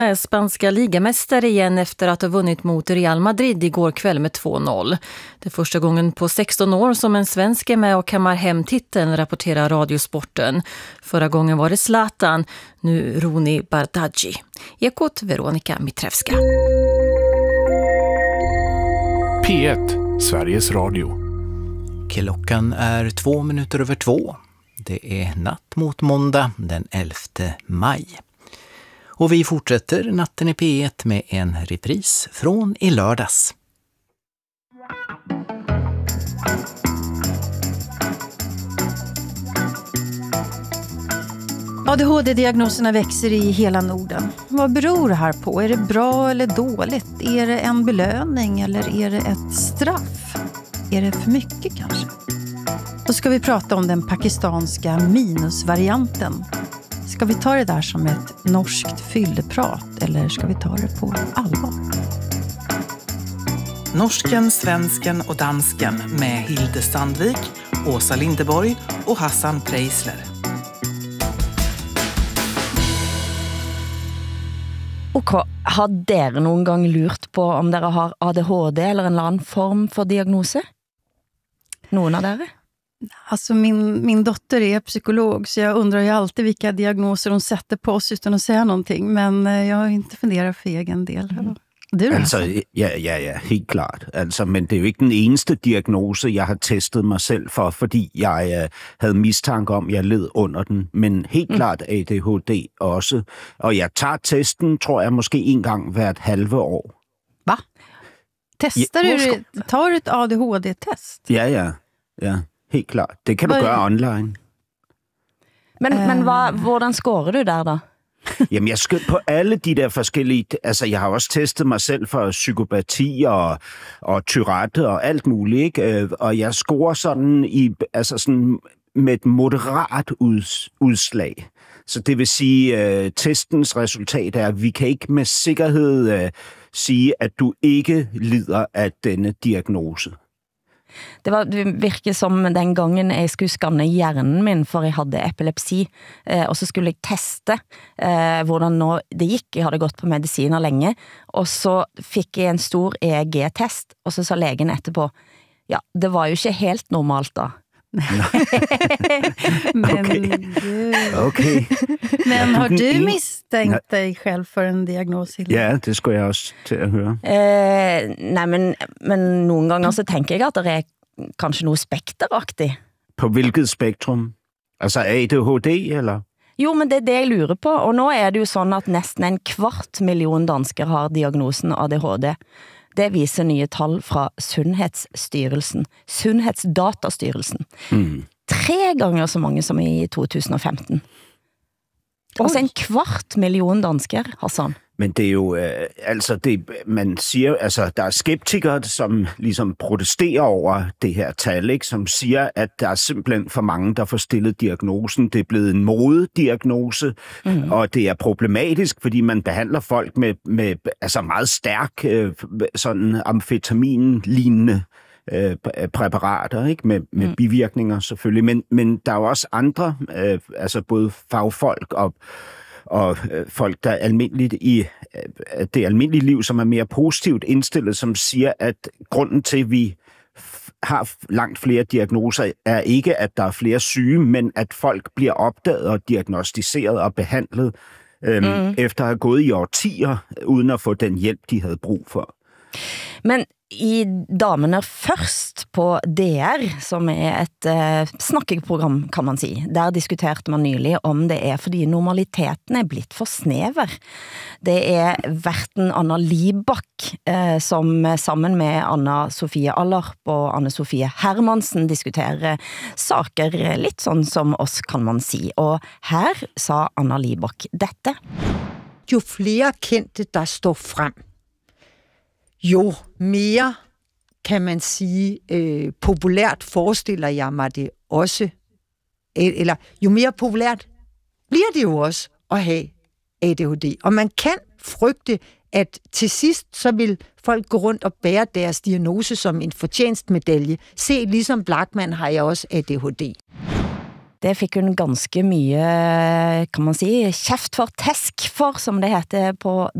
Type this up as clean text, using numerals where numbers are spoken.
Är spanska ligamästare igen efter att ha vunnit mot Real Madrid igår kväll med 2-0. Det är första gången på 16 år som en svensk är med och kammar hem titeln, rapporterar Radiosporten. Förra gången var det Zlatan, nu Roni Bardghji. Ekot Veronika Mitrevska. P1, Sveriges Radio. Klockan är 2:02. Det är natt mot måndag den 11 maj. Och vi fortsätter natten i P1 med en repris från i lördags. ADHD-diagnoserna växer i hela Norden. Vad beror det här på? Är det bra eller dåligt? Är det en belöning eller är det ett straff? Är det för mycket kanske? Då ska vi prata om den pakistanska minusvarianten. Ska vi ta det där som ett norskt fylleprat eller ska vi ta det på allvar? Norsken, svensken och dansken med Hilde Sandvik, Åsa Lindeborg och Hassan Preisler. Ok, har dere någon gång lurt på om dere har ADHD eller en annan form för diagnose? Någon av dere? Alltså min dotter är psykolog så jag undrar ju alltid vilka diagnoser hon sätter på oss utan att säga någonting. Men jag har inte funderat för egen del. Du altså, ja, helt klart. Altså, men det er jo ikke den eneste diagnose, jeg har testet mig selv for, fordi jeg havde mistanke om, jeg led under den. Men helt klart ADHD også. Og jeg tager testen, tror jeg, måske en gang hvert halve år. Va? Testar du, tar du ett ADHD-test? Ja. Helt klart. Det kan du gøre online. Men hvordan scorer du der da? Jamen, jeg skød på alle de der forskellige... Altså, jeg har også testet mig selv for psykopati og Tourette og alt muligt, ikke? Og jeg scorer sådan med et moderat udslag. Så det vil sige, testens resultat er, at vi kan ikke med sikkerhed sige, at du ikke lider af denne diagnose. Det virker som den gången jeg skulle skanne hjernen min, for jeg hadde epilepsi, og så skulle jeg teste hvordan nå det gikk. Jeg hadde gått på mediciner lenge, og så fikk jeg en stor EEG-test, og så sa legen etterpå, ja, det var jo ikke helt normalt da. Okay. Men har du misstänkt dig själv för en diagnos? Ja, det skulle jeg også til at høre. Nej, men nogle gange så tænker jeg, at der er kanskje noget spekteraktigt. På hvilket spektrum? Altså ADHD, eller? Jo, men det er det jeg lurer på. Og nå er det jo sådan, at næsten 250.000 danskere har diagnosen ADHD. Det viser nye tal fra Sundhedsdatastyrelsen. 3 ganger så mange som i 2015. Altså 250.000 danskere, Hassan. Men det er jo, man siger, altså der er skeptikere, som ligesom protesterer over det her tal, ikke? Som siger, at der er simpelthen for mange, der får stillet diagnosen. Det er blevet en modediagnose, og det er problematisk, fordi man behandler folk med altså meget stærk, sådan amfetamin-lignende præparater, ikke? Med bivirkninger selvfølgelig. Men der er jo også andre, altså både fagfolk og folk, der er almindeligt i det almindelige liv, som er mere positivt indstillet, som siger, at grunden til, at vi har langt flere diagnoser, er ikke, at der er flere syge, men at folk bliver opdaget og diagnostiseret og behandlet efter at have gået i årtier, uden at få den hjælp, de havde brug for. Men i Damene Først på DR, som er et snakkeprogram, kan man si, der diskuterte man nylig om det er fordi normaliteten er blitt for snever. Det er verten Anna Libak, som sammen med Anna Sofie Allerp og Anne Sofie Hermansen diskuterer saker litt sånn som oss, kan man si. Og her sa Anna Libak dette. Jo flere kendte, der står frem, jo mere, kan man sige, populært forestiller jeg mig det også, eller jo mere populært bliver det jo også at have ADHD. Og man kan frygte, at til sidst så vil folk gå rundt og bære deres diagnose som en fortjenstmedalje. Se, ligesom Blachman har jeg også ADHD. Det fick hun ganske mye, kan man si, kjeft for, tesk for, som det heter på